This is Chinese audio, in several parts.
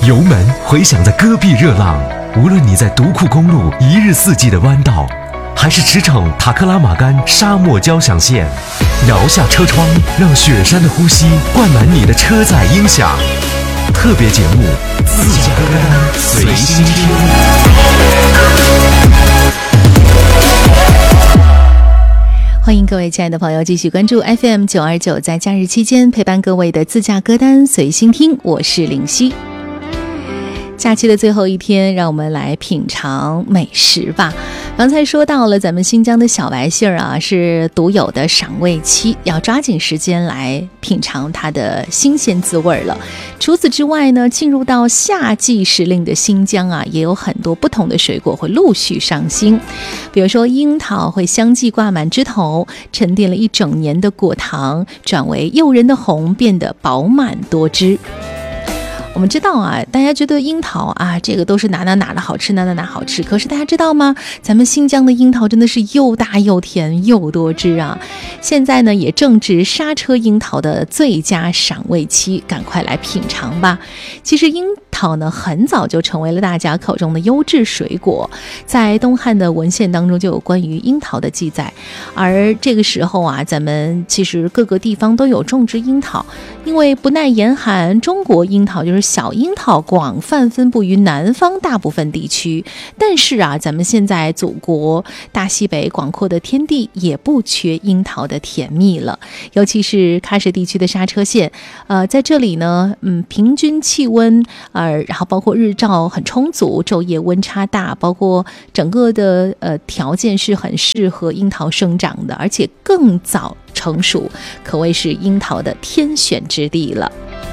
油门回响在戈壁热浪，无论你在独库公路一日四季的弯道，还是驰骋塔克拉玛干沙漠交响线，摇下车窗，让雪山的呼吸灌满你的车载音响。特别节目，自驾歌单随心听。 欢迎各位亲爱的朋友继续关注 FM929， 在假日期间陪伴各位的自驾歌单随心听，我是林夕。假期的最后一天，让我们来品尝美食吧。刚才说到了咱们新疆的小白杏啊，是独有的赏味期，要抓紧时间来品尝它的新鲜滋味了。除此之外呢，进入到夏季时令的新疆啊，也有很多不同的水果会陆续上新。比如说樱桃会相继挂满枝头，沉淀了一整年的果糖转为诱人的红，变得饱满多汁。我们知道啊，大家觉得樱桃啊，这个都是哪的好吃，哪好吃。可是大家知道吗？咱们新疆的樱桃真的是又大又甜又多汁啊！现在呢，也正值刹车樱桃的最佳赏味期，赶快来品尝吧。其实樱桃呢，很早就成为了大家口中的优质水果，在东汉的文献当中就有关于樱桃的记载。而这个时候啊，咱们其实各个地方都有种植樱桃，因为不耐严寒，中国樱桃就是小樱桃广泛分布于南方大部分地区，但是啊，咱们现在祖国大西北广阔的天地也不缺樱桃的甜蜜了，尤其是喀什地区的刹车县，在这里呢，平均气温，然后包括日照很充足，昼夜温差大，包括整个的条件是很适合樱桃生长的，而且更早成熟，可谓是樱桃的天选之地了。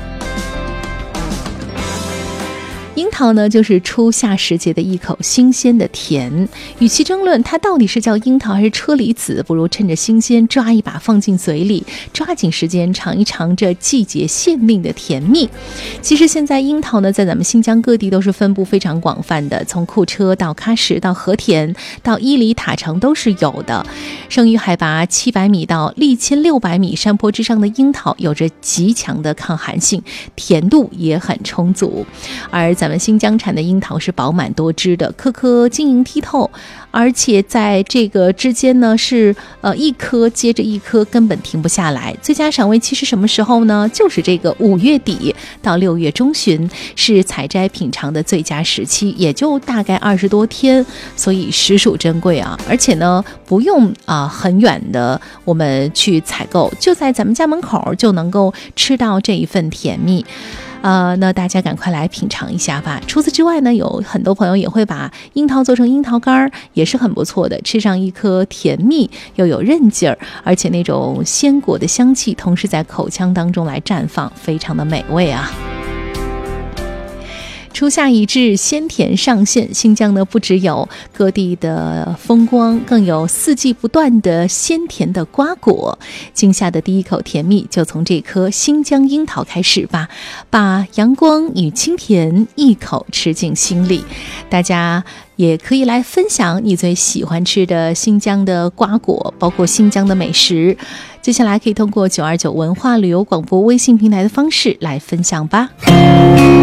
樱桃呢，就是初夏时节的一口新鲜的甜。与其争论它到底是叫樱桃还是车厘子，不如趁着新鲜抓一把放进嘴里，抓紧时间尝一尝这季节限定的甜蜜。其实现在樱桃呢，在咱们新疆各地都是分布非常广泛的，从库车到喀什到和田到伊犁塔城都是有的。生于海拔700米到1600米山坡之上的樱桃，有着极强的抗寒性，甜度也很充足。而咱们新疆产的樱桃是饱满多汁的，颗颗晶莹剔透，而且在这个之间呢，是一颗接着一颗，根本停不下来。最佳赏味期是什么时候呢？就是这个5月底到6月中旬，是采摘品尝的最佳时期，也就大概20多天，所以实属珍贵啊！而且呢，不用很远的我们去采购，就在咱们家门口就能够吃到这一份甜蜜。那大家赶快来品尝一下吧。除此之外呢，有很多朋友也会把樱桃做成樱桃干，也是很不错的，吃上一颗甜蜜又有韧劲儿，而且那种鲜果的香气同时在口腔当中来绽放，非常的美味啊。初夏已至，鲜甜上线。新疆呢，不只有各地的风光，更有四季不断的鲜甜的瓜果。今夏的第一口甜蜜，就从这颗新疆樱桃开始吧，把阳光与清甜一口吃进心里。大家也可以来分享你最喜欢吃的新疆的瓜果，包括新疆的美食。接下来可以通过929文化旅游广播微信平台的方式来分享吧。